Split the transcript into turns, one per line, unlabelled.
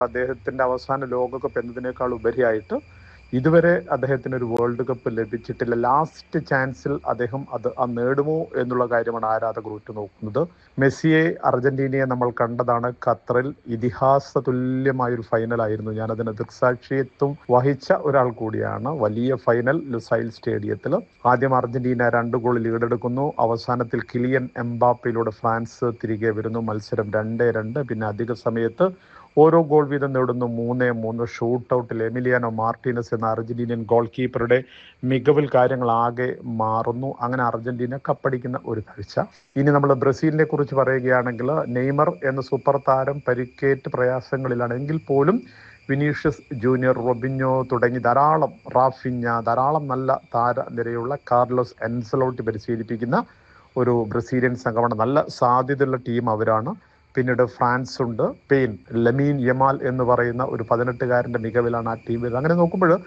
അദ്ദേഹത്തിന്റെ അവസാന ലോകകപ്പ് എന്നതിനേക്കാൾ ഉപരിയായിട്ട് ഇതുവരെ അദ്ദേഹത്തിന് ഒരു വേൾഡ് കപ്പ് ലഭിച്ചിട്ടില്ല. ലാസ്റ്റ് ചാൻസിൽ അദ്ദേഹം അത് നേടുമോ എന്നുള്ള കാര്യമാണ് ആരാധകർ ഉറ്റുനോക്കുന്നത്. മെസ്സിയെ, അർജന്റീനയെ നമ്മൾ കണ്ടതാണ് ഖത്തറിൽ. ഇതിഹാസ തുല്യമായൊരു ഫൈനലായിരുന്നു. ഞാൻ അതിന് ദൃക്സാക്ഷിത്വം വഹിച്ച ഒരാൾ കൂടിയാണ്. വലിയ ഫൈനൽ ലുസൈൽ സ്റ്റേഡിയത്തിൽ. ആദ്യം അർജന്റീന 2 ഗോൾ ലീഡെടുക്കുന്നു. അവസാനത്തിൽ കിലിയൻ എംബാപ്പയിലൂടെ ഫ്രാൻസ് തിരികെ വരുന്നു. മത്സരം 2-2. പിന്നെ അധിക സമയത്ത് ഓരോ ഗോൾ വീതം നേടുന്നു. 3-3 ഷൂട്ടൗട്ടിൽ എമിലിയാനോ മാർട്ടീനസ് എന്ന അർജന്റീനിയൻ ഗോൾ കീപ്പറുടെ മികവിൽ കാര്യങ്ങൾ ആകെ മാറുന്നു. അങ്ങനെ അർജന്റീന കപ്പടിക്കുന്ന ഒരു കാഴ്ച. ഇനി നമ്മൾ ബ്രസീലിനെ കുറിച്ച് പറയുകയാണെങ്കിൽ നെയ്മർ എന്ന സൂപ്പർ താരം പരിക്കേറ്റ് പ്രയാസങ്ങളിലാണ്. എങ്കിൽ പോലും വിനീഷ്യസ് ജൂനിയർ, റൊബിഞ്ഞോ തുടങ്ങി റാഫിഞ്ഞ ധാരാളം നല്ല താരനിരയുള്ള കാർലോസ് എൻസലോട്ടി പരിശീലിപ്പിക്കുന്ന ഒരു ബ്രസീലിയൻ സംഘമാണ്. നല്ല സാധ്യതയുള്ള ടീം അവരാണ്. പിന്നീട് ഫ്രാൻസ് ഉണ്ട്, സ്പെയിൻ, ലമീൻ യമാൽ എന്ന് പറയുന്ന ഒരു 18-കാരൻ്റെ മികവിലാണ് ആ ടീം വരുന്നത്. അങ്ങനെ നോക്കുമ്പോൾ